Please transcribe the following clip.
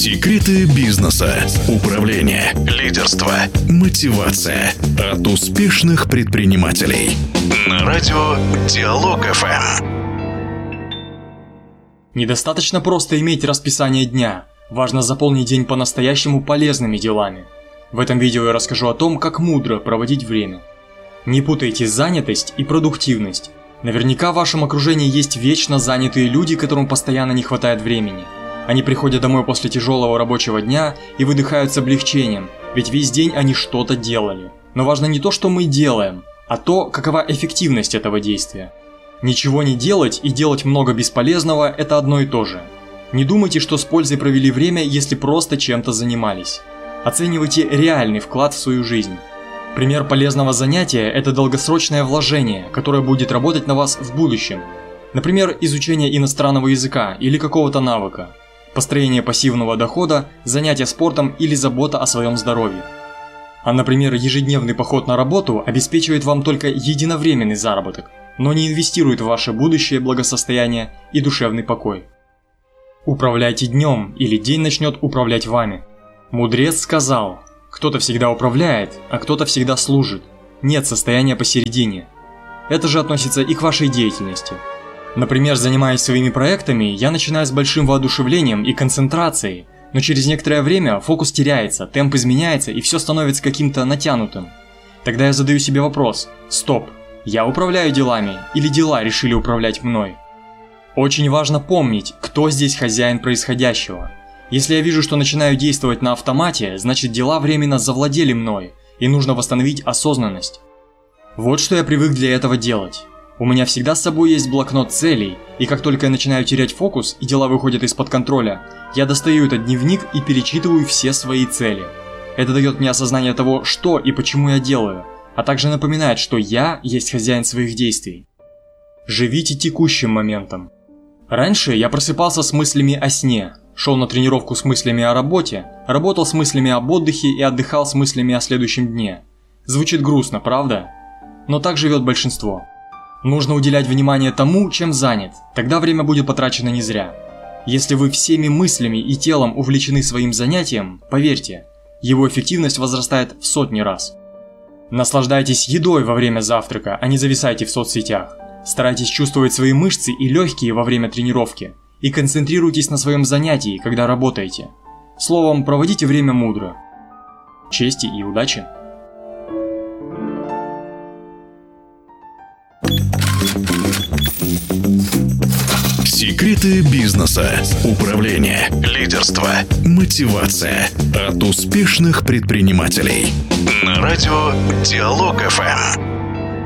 Секреты бизнеса, управления, лидерства, мотивация от успешных предпринимателей. На радио Диалог ФМ. Недостаточно просто иметь расписание дня. Важно заполнить день по-настоящему полезными делами. В этом видео я расскажу о том, как мудро проводить время. Не путайте занятость и продуктивность. Наверняка в вашем окружении есть вечно занятые люди, которым постоянно не хватает времени. Они приходят домой после тяжелого рабочего дня и выдыхают с облегчением, ведь весь день они что-то делали. Но важно не то, что мы делаем, а то, какова эффективность этого действия. Ничего не делать и делать много бесполезного – это одно и то же. Не думайте, что с пользой провели время, если просто чем-то занимались. Оценивайте реальный вклад в свою жизнь. Пример полезного занятия – это долгосрочное вложение, которое будет работать на вас в будущем. Например, изучение иностранного языка или какого-то навыка, построение пассивного дохода, занятие спортом или забота о своем здоровье. А, например, ежедневный поход на работу обеспечивает вам только единовременный заработок, но не инвестирует в ваше будущее благосостояние и душевный покой. Управляйте днем, или день начнет управлять вами. Мудрец сказал: кто-то всегда управляет, а кто-то всегда служит. Нет состояния посередине. Это же относится и к вашей деятельности. Например, занимаясь своими проектами, я начинаю с большим воодушевлением и концентрацией, но через некоторое время фокус теряется, темп изменяется и все становится каким-то натянутым. Тогда я задаю себе вопрос: стоп, я управляю делами или дела решили управлять мной? Очень важно помнить, кто здесь хозяин происходящего. Если я вижу, что начинаю действовать на автомате, значит дела временно завладели мной, и нужно восстановить осознанность. Вот что я привык для этого делать. У меня всегда с собой есть блокнот целей, и как только я начинаю терять фокус и дела выходят из-под контроля, я достаю этот дневник и перечитываю все свои цели. Это дает мне осознание того, что и почему я делаю, а также напоминает, что я есть хозяин своих действий. Живите текущим моментом. Раньше я просыпался с мыслями о сне, шел на тренировку с мыслями о работе, работал с мыслями об отдыхе и отдыхал с мыслями о следующем дне. Звучит грустно, правда? Но так живет большинство. Нужно уделять внимание тому, чем занят, тогда время будет потрачено не зря. Если вы всеми мыслями и телом увлечены своим занятием, поверьте, его эффективность возрастает в сотни раз. Наслаждайтесь едой во время завтрака, а не зависайте в соцсетях. Старайтесь чувствовать свои мышцы и легкие во время тренировки и концентрируйтесь на своем занятии, когда работаете. Словом, проводите время мудро. Чести и удачи! Секреты бизнеса, управления, лидерства, мотивация от успешных предпринимателей. На радио Диалог ФМ.